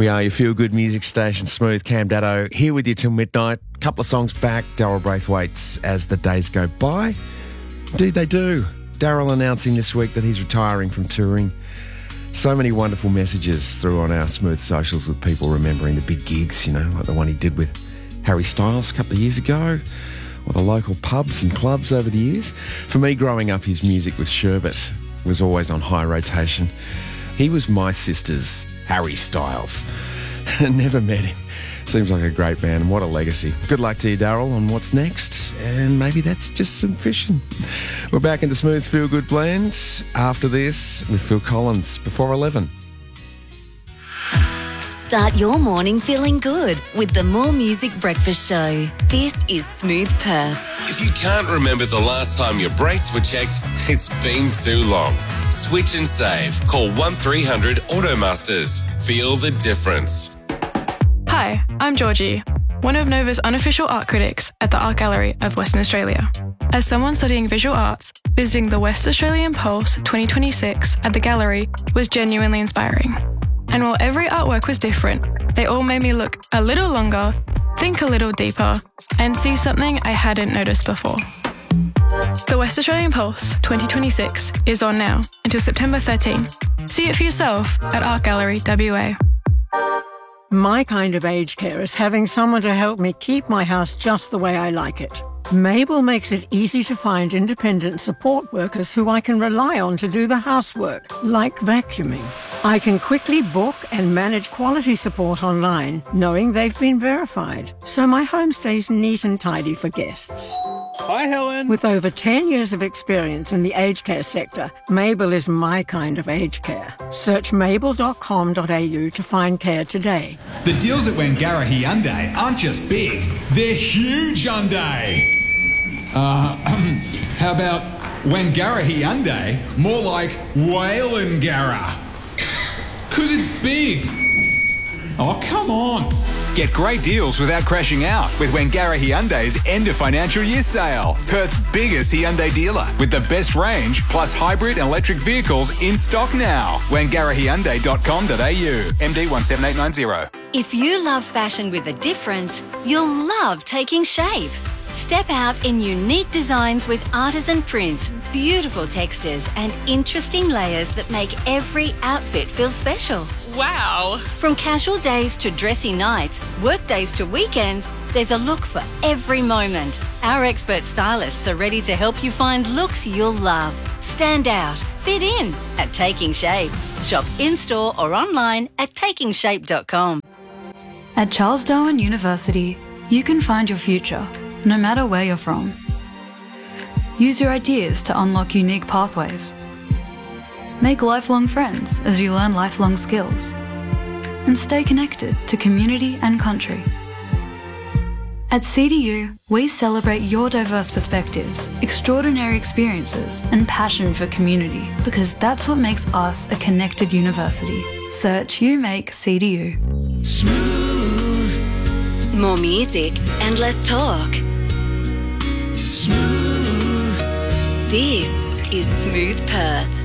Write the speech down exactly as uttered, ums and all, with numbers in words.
We are your feel-good music station, Smooth. Cam Daddo here with you till midnight. A couple of songs back, Daryl Braithwaite's As the Days Go By. Indeed they do. Daryl announcing this week that he's retiring from touring. So many wonderful messages through on our Smooth socials with people remembering the big gigs, you know, like the one he did with Harry Styles a couple of years ago, or the local pubs and clubs over the years. For me, growing up, his music with Sherbet was always on high rotation. He was my sister's Harry Styles. Never met him. Seems like a great man, and what a legacy. Good luck to you, Daryl, on what's next, and maybe that's just some fishing. We're back into Smooth Feel Good Blend after this with Phil Collins before eleven. Start your morning feeling good with the More Music Breakfast Show. This is Smooth Perth. If you can't remember the last time your brakes were checked, it's been too long. Switch and save. Call one three hundred Automasters. Feel the difference. Hi, I'm Georgie, one of Nova's unofficial art critics at the Art Gallery of Western Australia. As someone studying visual arts, visiting the West Australian Pulse twenty twenty-six at the gallery was genuinely inspiring. And while every artwork was different, they all made me look a little longer, think a little deeper, and see something I hadn't noticed before. The West Australian Pulse twenty twenty-six is on now until September thirteenth. See it for yourself at Art Gallery W A. My kind of aged care is having someone to help me keep my house just the way I like it. Mabel makes it easy to find independent support workers who I can rely on to do the housework, like vacuuming. I can quickly book and manage quality support online, knowing they've been verified, so my home stays neat and tidy for guests. Hi, Helen. With over ten years of experience in the aged care sector, Mabel is my kind of aged care. Search mabel dot com dot a u to find care today. The deals at Wangara Hyundai aren't just big, they're huge Hyundai. Uh, how about Wangara Hyundai? More like Whalengara. Cause it's big. Oh, come on. Get great deals without crashing out with Wangara Hyundai's end of financial year sale. Perth's biggest Hyundai dealer with the best range plus hybrid and electric vehicles in stock now. wangara hyundai dot com dot a u. M D one seven eight nine zero. If you love fashion with a difference, you'll love Taking Shape. Step out in unique designs with artisan prints, beautiful textures and interesting layers that make every outfit feel special. Wow! From casual days to dressy nights, work days to weekends, there's a look for every moment. Our expert stylists are ready to help you find looks you'll love. Stand out, fit in at Taking Shape. Shop in-store or online at taking shape dot com. At Charles Darwin University, you can find your future, no matter where you're from. Use your ideas to unlock unique pathways. Make lifelong friends as you learn lifelong skills. And stay connected to community and country. At C D U, we celebrate your diverse perspectives, extraordinary experiences, and passion for community, because that's what makes us a connected university. Search You Make C D U. Smooth. More music and less talk. Smooth. This is Smooth Perth.